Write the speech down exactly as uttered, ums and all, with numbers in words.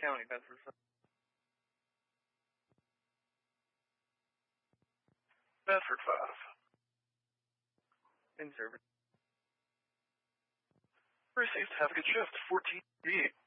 County, Bedford. Bedford five. In service. Received. Have a good shift. fourteen B.